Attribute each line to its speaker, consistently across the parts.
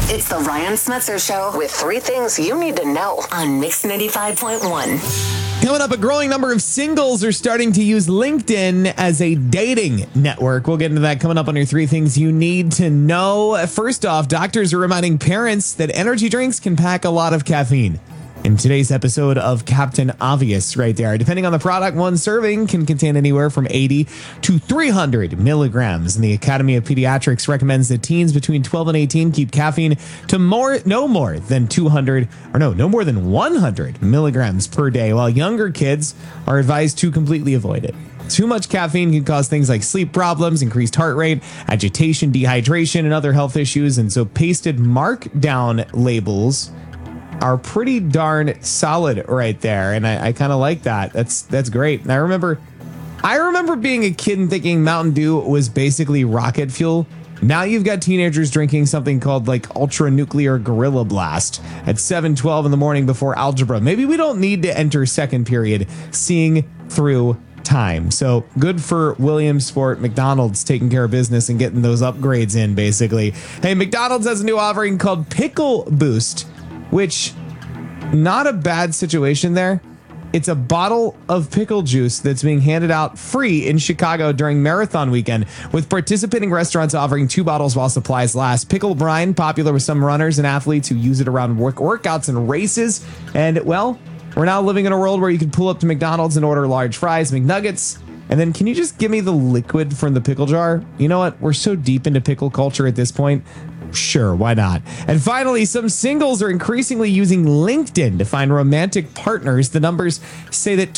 Speaker 1: It's the Ryan Smetzer Show with 3 things you need to know on Mix 95.1.
Speaker 2: Coming up, a growing number of singles are starting to use LinkedIn as a dating network. We'll get into that coming up on your 3 things you need to know. First off, doctors are reminding parents that energy drinks can pack a lot of caffeine. In today's episode of Captain Obvious right there, depending on the product, one serving can contain anywhere from 80 to 300 milligrams. And the Academy of Pediatrics recommends that teens between 12 and 18 keep caffeine to no more than 100 milligrams per day, while younger kids are advised to completely avoid it. Too much caffeine can cause things like sleep problems, increased heart rate, agitation, dehydration, and other health issues. And so pasted markdown labels are pretty darn solid right there, and I kind of like that. That's great. And I remember being a kid and thinking Mountain Dew was basically rocket fuel. Now you've got teenagers drinking something called like Ultra Nuclear Gorilla Blast at 7:12 in the morning before algebra. Maybe we don't need to enter second period seeing through time. So good for Williamsport, McDonald's taking care of business and getting those upgrades in, basically. Hey, McDonald's has a new offering called Pickle Boost, which, not a bad situation there. It's a bottle of pickle juice that's being handed out free in Chicago during Marathon weekend, with participating restaurants offering 2 bottles while supplies last. Pickle brine, popular with some runners and athletes who use it around workouts and races. And, well, we're now living in a world where you can pull up to McDonald's and order large fries, McNuggets, and then can you just give me the liquid from the pickle jar? You know what? We're so deep into pickle culture at this point. Sure, why not? And finally, some singles are increasingly using LinkedIn to find romantic partners. The numbers say that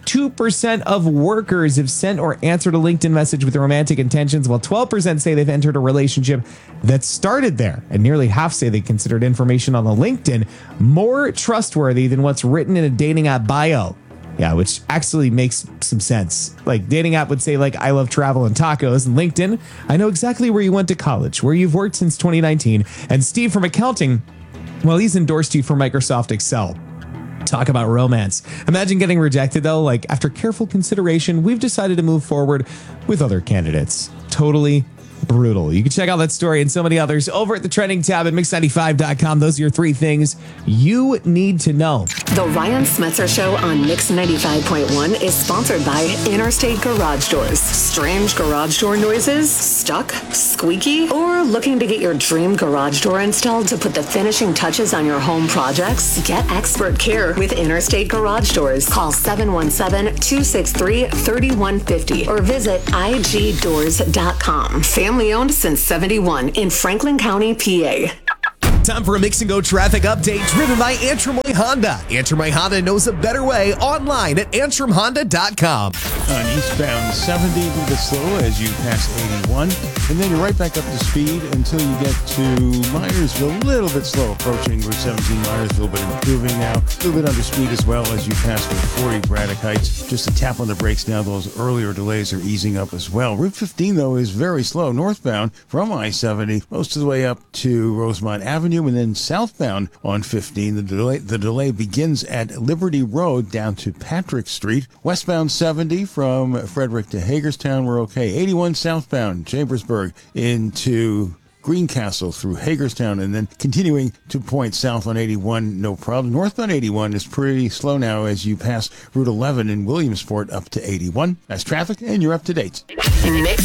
Speaker 2: 22% of workers have sent or answered a LinkedIn message with romantic intentions, while 12% say they've entered a relationship that started there. And nearly half say they considered information on the LinkedIn more trustworthy than what's written in a dating app bio. Yeah, which actually makes some sense. Like, dating app would say, like, I love travel and tacos. And LinkedIn, I know exactly where you went to college, where you've worked since 2019. And Steve from accounting, well, he's endorsed you for Microsoft Excel. Talk about romance. Imagine getting rejected, though. Like, after careful consideration, we've decided to move forward with other candidates. Totally brutal. You can check out that story and so many others over at the trending tab at mix95.com. Those are your 3 things you need to know.
Speaker 1: The Ryan Smetzer Show on Mix 95.1 is sponsored by Interstate Garage Doors. Strange garage door noises? Stuck? Squeaky? Or looking to get your dream garage door installed to put the finishing touches on your home projects? Get expert care with Interstate Garage Doors. Call 717-263-3150 or visit igdoors.com. Family owned since 71 in Franklin County, PA.
Speaker 2: Time for a Mix and Go traffic update driven by Antrim Honda. Antrim Honda knows a better way online at antrimhonda.com.
Speaker 3: On eastbound 70, a little bit slow as you pass 81, and then you're right back up to speed until you get to Myersville. A little bit slow approaching Route 17 Myersville, but improving now. A little bit under speed as well as you pass Route 40 Braddock Heights. Just a tap on the brakes now. Those earlier delays are easing up as well. Route 15, though, is very slow northbound from I-70 most of the way up to Rosemont Avenue, and then southbound on 15. The delay begins at Liberty Road down to Patrick Street. Westbound 70 from Frederick to Hagerstown, we're okay. 81 southbound Chambersburg into Greencastle through Hagerstown, and then continuing to point south on 81, no problem. Northbound 81 is pretty slow now as you pass Route 11 in Williamsport up to 81. That's traffic, and you're up to date.
Speaker 1: Mix